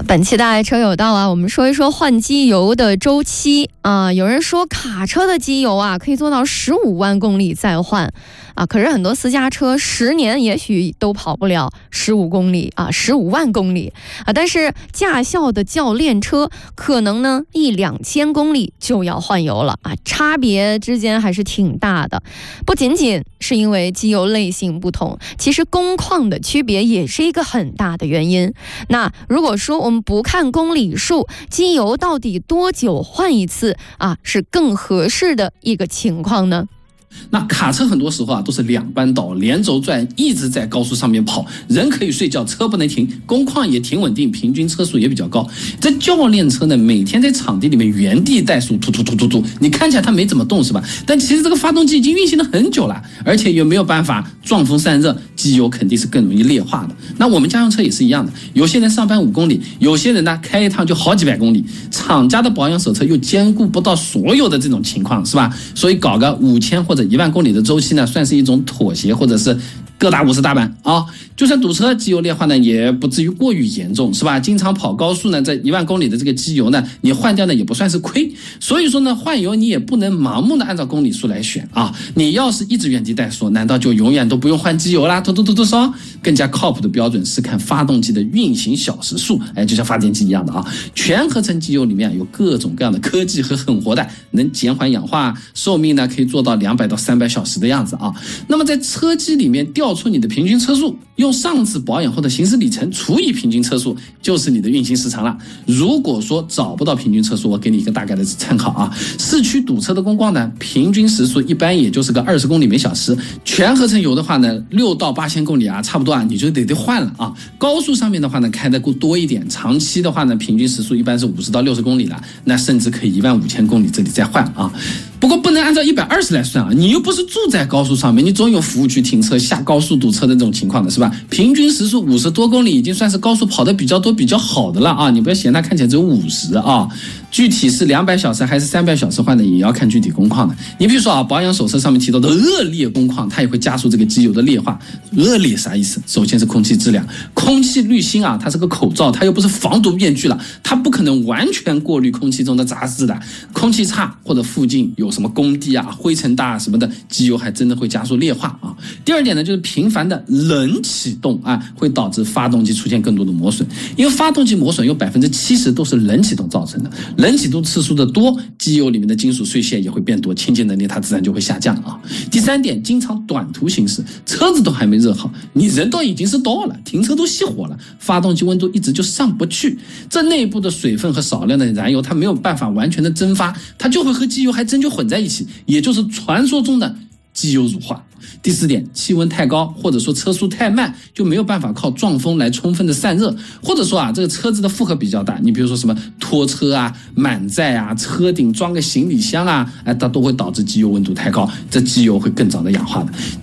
本期的爱车有道啊，我们说一说换机油的周期啊。有人说卡车的机油啊可以做到15万公里再换啊，可是很多私家车10年也许都跑不了15公里啊，15万公里啊。但是驾校的教练车可能呢1-2千公里就要换油了啊，差别之间还是挺大的。不仅仅是因为机油类型不同，其实工况的区别也是一个很大的原因。那如果说我们不看公里数，机油到底多久换一次啊，是更合适的一个情况呢？ 那卡车很多时候啊都是2班倒连轴转，一直在高速上面跑，人可以睡觉，车不能停，工况也挺稳定，平均车速也比较高。这教练车呢，每天在场地里面原地怠速，突，你看起来它没怎么动是吧？但其实这个发动机已经运行了很久了，而且又没有办法撞风散热，机油肯定是更容易劣化的。那我们家用车也是一样的，有些人上班5公里，有些人呢开一趟就好几百公里，厂家的保养手册又兼顾不到所有的这种情况是吧？所以搞个5000或者1万公里的周期呢，算是一种妥协，或者是各打50大板啊。就算堵车，机油劣化呢也不至于过于严重，是吧？经常跑高速呢，这1万公里的这个机油呢，你换掉呢也不算是亏。所以说呢，换油你也不能盲目的按照公里数来选啊。你要是一直原地怠速，难道就永远都不用换机油啦？突烧。更加靠谱的标准是看发动机的运行小时数，就像发电机一样的啊。全合成机油里面有各种各样的科技和狠活的，能减缓氧化，寿命呢可以做到200到300小时的样子啊。那么在车机里面调出你的平均车速，用上次保养后的行驶里程除以平均车速，就是你的运行时长了。如果说找不到平均车速，我给你一个大概的参考啊。市区堵车的工况呢，平均时速一般也就是个20公里每小时，全合成油的话呢，6到8000公里啊，差不多啊，你就得换了啊。高速上面的话呢，开得多一点，长期的话呢，平均时速一般是50到60公里了，那甚至可以15000公里这里再换啊。不过不能按照120来算啊，你又不是住在高速上面，你总有服务区停车、下高速堵车的这种情况的是吧？平均时速50多公里已经算是高速跑得比较多、比较好的了啊！你不要嫌它看起来只有50啊，具体是200小时还是300小时换的，也要看具体工况的。你比如说啊，保养手册上面提到的恶劣工况，它也会加速这个机油的劣化。恶劣啥意思？首先是空气质量，空气滤芯啊，它是个口罩，它又不是防毒面具了，它不可能完全过滤空气中的杂质的。空气差或者附近有什么工地啊、灰尘大什么的，机油还真的会加速劣化啊。第二点呢，就是频繁的冷启动啊，会导致发动机出现更多的磨损，因为发动机磨损有70%都是冷启动造成的，冷启动次数的多，机油里面的金属碎屑也会变多，清洁能力它自然就会下降啊。第三点，经常短途行驶，车子都还没热好，你人都已经是到了，停车都熄火了，发动机温度一直就上不去，这内部的水分和少量的燃油它没有办法完全的蒸发，它就会和机油还真就混在一起，也就是传说中的机油乳化。第四点，气温太高或者说车速太慢，就没有办法靠撞风来充分的散热，或者说啊这个车子的负荷比较大，你比如说什么拖车啊、满载啊、车顶装个行李箱啊，它都会导致机油温度太高，这机油会更早的氧化的。